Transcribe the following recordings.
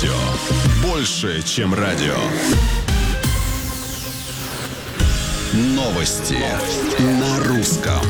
радио. Больше, чем радио. Новости на русском.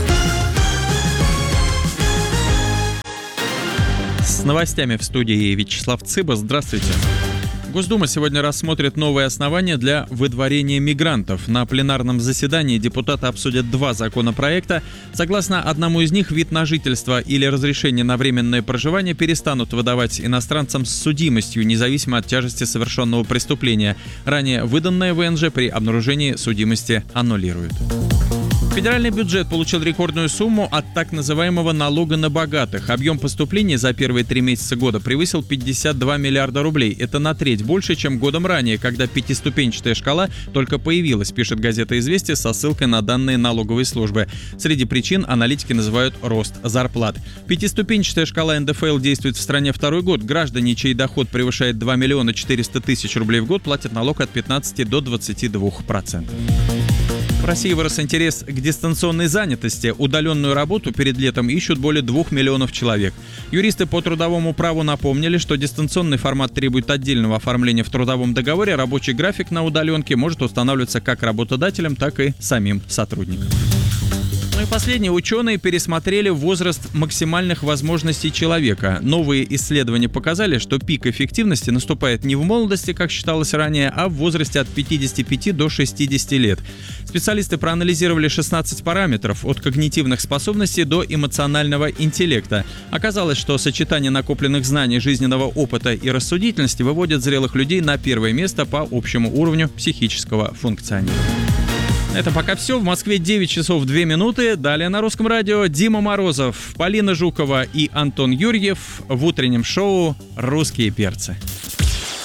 С новостями в студии Вячеслав Цыба. Здравствуйте. Госдума сегодня рассмотрит новые основания для выдворения мигрантов. На пленарном заседании депутаты обсудят два законопроекта. Согласно одному из них, вид на жительство или разрешение на временное проживание перестанут выдавать иностранцам с судимостью, независимо от тяжести совершенного преступления. Ранее выданное ВНЖ при обнаружении судимости аннулируют. Федеральный бюджет получил рекордную сумму от так называемого налога на богатых. Объем поступлений за первые 3 месяца года превысил 52 миллиарда рублей. Это на треть больше, чем годом ранее, когда пятиступенчатая шкала только появилась, пишет газета «Известия» со ссылкой на данные налоговой службы. Среди причин аналитики называют рост зарплат. Пятиступенчатая шкала НДФЛ действует в стране второй год. Граждане, чей доход превышает 2 миллиона 400 тысяч рублей в год, платят налог от 15 до 22%. В России вырос интерес к дистанционной занятости. Удаленную работу перед летом ищут более 2 миллионов человек. Юристы по трудовому праву напомнили, что дистанционный формат требует отдельного оформления в трудовом договоре. Рабочий график на удаленке может устанавливаться как работодателем, так и самим сотрудникам. Ну и последнее. Ученые пересмотрели возраст максимальных возможностей человека. Новые исследования показали, что пик эффективности наступает не в молодости, как считалось ранее, а в возрасте от 55 до 60 лет. Специалисты проанализировали 16 параметров от когнитивных способностей до эмоционального интеллекта. Оказалось, что сочетание накопленных знаний, жизненного опыта и рассудительности выводит зрелых людей на первое место по общему уровню психического функционирования. Это пока все. В Москве 9 часов 2 минуты. Далее на Русском радио Дима Морозов, Полина Жукова и Антон Юрьев в утреннем шоу «Русские перцы».